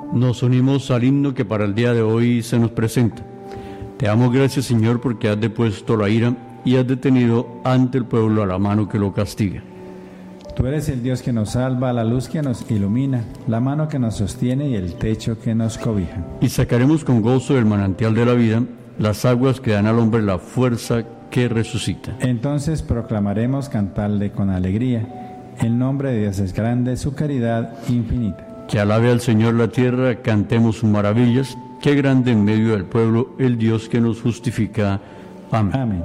Nos unimos al himno que para el día de hoy se nos presenta. Te damos gracias, Señor, porque has depuesto la ira y has detenido ante el pueblo a la mano que lo castiga. Tú eres el Dios que nos salva, la luz que nos ilumina, la mano que nos sostiene y el techo que nos cobija. Y sacaremos con gozo del manantial de la vida las aguas que dan al hombre la fuerza que resucita. Entonces proclamaremos cantarle con alegría. El nombre de Dios es grande, su caridad infinita. Que alabe al Señor la tierra, cantemos sus maravillas. Qué grande en medio del pueblo el Dios que nos justifica. Amén. Amén.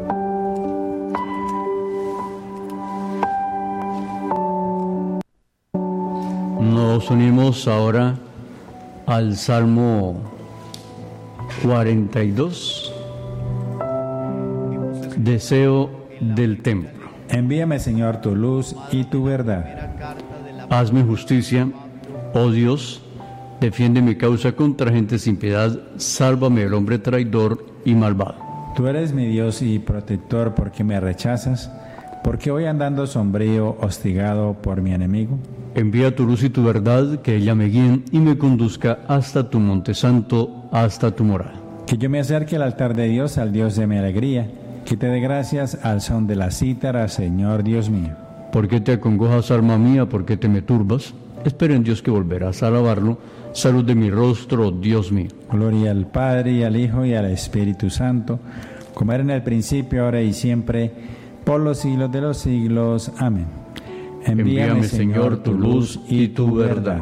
Nos unimos ahora al Salmo 42, Deseo del templo. Envíame, Señor, tu luz y tu verdad. Hazme justicia, oh Dios, defiende mi causa contra gente sin piedad, sálvame del hombre traidor y malvado. Tú eres mi Dios y protector, ¿por qué me rechazas? ¿Por qué voy andando sombrío, hostigado por mi enemigo? Envía tu luz y tu verdad, que ella me guíen y me conduzca hasta tu monte santo, hasta tu morada. Que yo me acerque al altar de Dios, al Dios de mi alegría, que te dé gracias al son de la cítara, Señor Dios mío. ¿Por qué te acongojas, alma mía? ¿Por qué te me turbas? Espera en Dios que volverás a alabarlo. Salud de mi rostro, Dios mío. Gloria al Padre, y al Hijo, y al Espíritu Santo, como era en el principio, ahora y siempre, por los siglos de los siglos. Amén. Envíame, Señor, tu luz y tu verdad.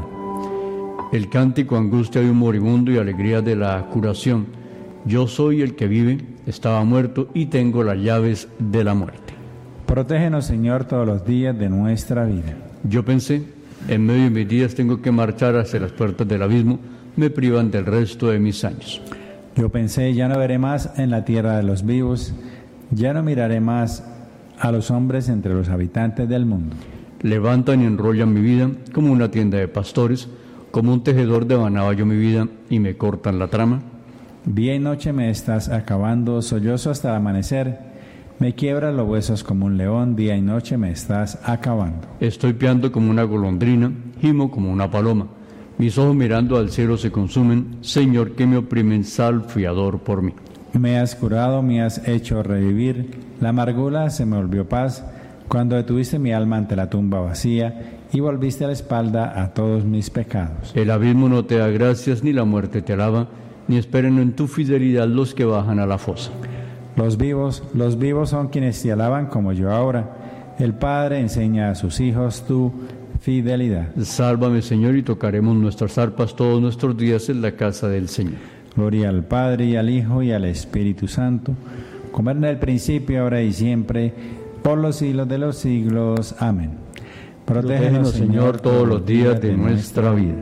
El cántico, angustia de un moribundo y alegría de la curación. Yo soy el que vive, estaba muerto y tengo las llaves de la muerte. Protégenos, Señor, todos los días de nuestra vida. Yo pensé, en medio de mis días tengo que marchar hacia las puertas del abismo, me privan del resto de mis años. Yo pensé, ya no veré más en la tierra de los vivos, ya no miraré más a los hombres entre los habitantes del mundo. Levantan y enrollan mi vida como una tienda de pastores, como un tejedor devanaba yo mi vida y me cortan la trama. Día y noche me estás acabando, sollozo hasta el amanecer, me quiebras los huesos como un león, día y noche me estás acabando. Estoy piando como una golondrina, gimo como una paloma, mis ojos mirando al cielo se consumen, Señor, que me oprimen, sal fiador por mí. Me has curado, me has hecho revivir, la amargura se me volvió paz, cuando detuviste mi alma ante la tumba vacía y volviste la espalda a todos mis pecados. El abismo no te da gracias, ni la muerte te alaba, ni esperen en tu fidelidad los que bajan a la fosa. Los vivos son quienes te alaban como yo ahora. El Padre enseña a sus hijos tu fidelidad. Sálvame, Señor, y tocaremos nuestras arpas todos nuestros días en la casa del Señor. Gloria al Padre, y al Hijo, y al Espíritu Santo, como era en el principio, ahora y siempre, por los siglos de los siglos. Amén. Protégenos, Señor, todos los días de nuestra vida.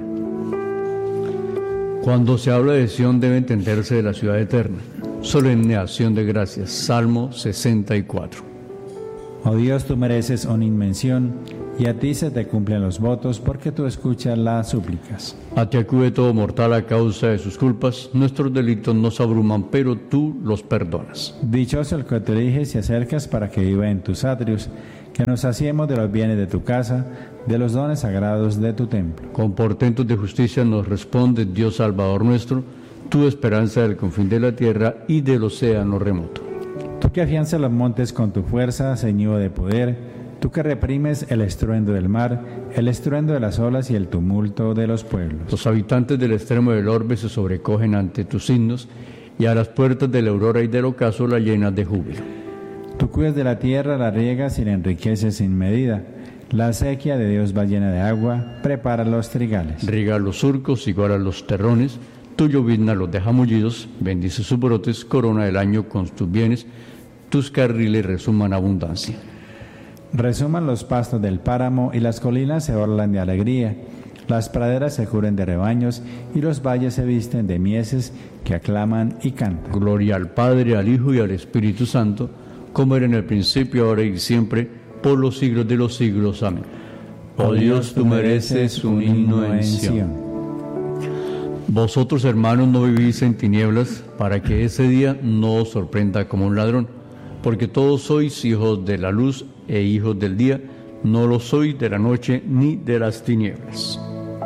Cuando se habla de Sión debe entenderse de la ciudad eterna. Solemne acción de gracias. Salmo 64. Oh Dios, tú mereces una inmención, y a ti se te cumplen los votos, porque tú escuchas las súplicas. A ti acude todo mortal a causa de sus culpas. Nuestros delitos nos abruman, pero tú los perdonas. Dichoso el que te eliges y acercas para que viva en tus atrios, que nos saciemos de los bienes de tu casa, de los dones sagrados de tu templo. Con portentos de justicia nos responde Dios Salvador nuestro, tu esperanza del confín de la tierra y del océano remoto. Tú que afianzas los montes con tu fuerza, ceñido de poder, tú que reprimes el estruendo del mar, el estruendo de las olas y el tumulto de los pueblos. Los habitantes del extremo del orbe se sobrecogen ante tus signos, y a las puertas de la aurora y del ocaso la llenas de júbilo. Tú cuidas de la tierra, la riegas y la enriqueces sin medida. La acequia de Dios va llena de agua, prepara los trigales. Riega los surcos, iguala los terrones, tu llovizna los deja mullidos, bendice sus brotes, corona el año con tus bienes, tus carriles resuman abundancia. Resuman los pastos del páramo y las colinas se orlan de alegría. Las praderas se cubren de rebaños y los valles se visten de mieses que aclaman y cantan. Gloria al Padre, al Hijo y al Espíritu Santo, como era en el principio, ahora y siempre, por los siglos de los siglos. Amén. Oh Dios, tú mereces un himno en Sión. Vosotros, hermanos, no vivís en tinieblas, para que ese día no os sorprenda como un ladrón, porque todos sois hijos de la luz e hijos del día, no lo sois de la noche ni de las tinieblas.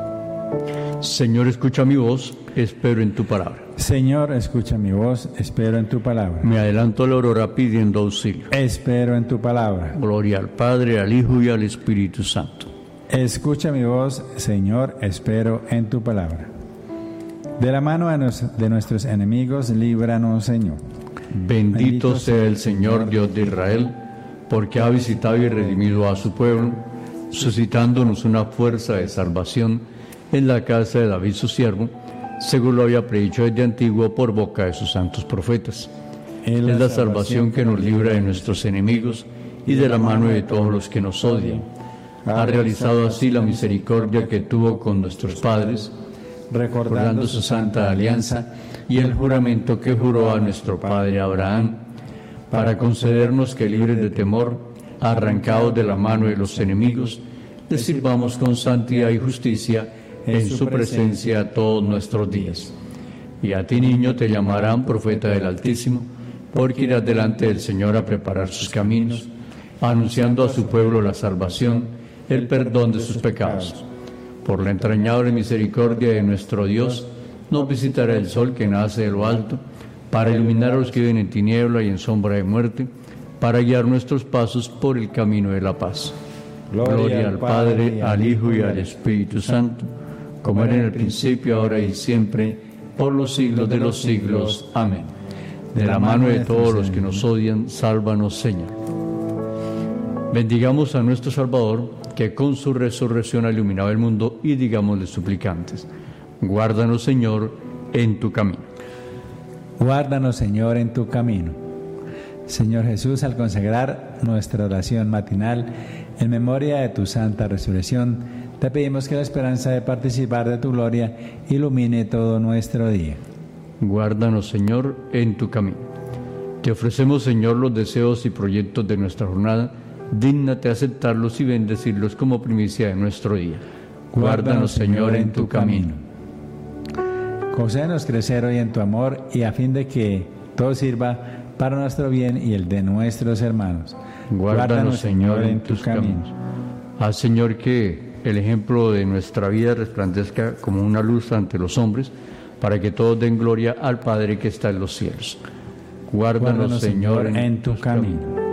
Señor, escucha mi voz, espero en tu palabra. Señor, escucha mi voz, espero en tu palabra. Me adelanto a la aurora pidiendo auxilio. Espero en tu palabra. Gloria al Padre, al Hijo y al Espíritu Santo. Escucha mi voz, Señor, espero en tu palabra. De la mano de nuestros enemigos, líbranos, Señor. Bendito sea el Señor Dios de Israel, porque ha visitado y redimido a su pueblo, suscitándonos una fuerza de salvación en la casa de David su siervo, según lo había predicho desde antiguo por boca de sus santos profetas. Es la salvación que nos libra de nuestros enemigos y de la mano de todos los que nos odian. Ha realizado así la misericordia que tuvo con nuestros padres, recordando su santa alianza y el juramento que juró a nuestro padre Abraham, para concedernos que, libres de temor, arrancados de la mano de los enemigos, le sirvamos con santidad y justicia en su presencia todos nuestros días. Y a ti, niño, te llamarán profeta del Altísimo, porque irás delante del Señor a preparar sus caminos, anunciando a su pueblo la salvación, el perdón de sus pecados. Por la entrañable misericordia de nuestro Dios, nos visitará el sol que nace de lo alto, para iluminar a los que viven en tiniebla y en sombra de muerte, para guiar nuestros pasos por el camino de la paz. Gloria al Padre, al Hijo y al Espíritu Santo, como era en el principio, ahora y siempre, por los siglos de los siglos. Amén. De la mano de todos los que nos odian, sálvanos, Señor. Bendigamos a nuestro Salvador, que con su resurrección ha iluminado el mundo, y digámosle suplicantes: guárdanos, Señor, en tu camino. Guárdanos, Señor, en tu camino. Señor Jesús, al consagrar nuestra oración matinal en memoria de tu santa resurrección, te pedimos que la esperanza de participar de tu gloria ilumine todo nuestro día. Guárdanos, Señor, en tu camino. Te ofrecemos, Señor, los deseos y proyectos de nuestra jornada. Dígnate aceptarlos y bendecirlos como primicia de nuestro día. Guárdanos, Señor, en tu camino. Concédenos crecer hoy en tu amor, y a fin de que todo sirva para nuestro bien y el de nuestros hermanos. Guárdanos, Señor, en tus caminos. Haz, Señor, que el ejemplo de nuestra vida resplandezca como una luz ante los hombres, para que todos den gloria al Padre que está en los cielos. Guárdanos, Señor, en tu camino.